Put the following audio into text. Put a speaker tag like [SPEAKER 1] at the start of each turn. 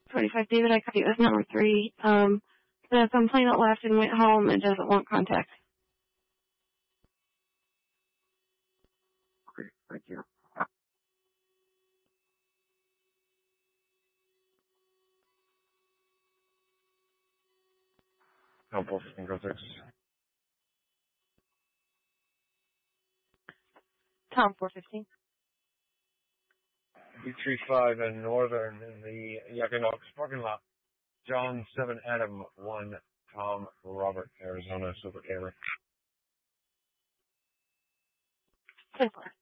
[SPEAKER 1] 25 David, I caught you with number 3. The complainant left and went home and doesn't want contact.
[SPEAKER 2] Okay, thank you.
[SPEAKER 3] Tom 415, go 6.
[SPEAKER 1] Tom 415.
[SPEAKER 3] 335 and Northern in the Yakinox parking lot. John 7 Adam 1 Tom Robert Arizona Super Camry.
[SPEAKER 1] 10-4.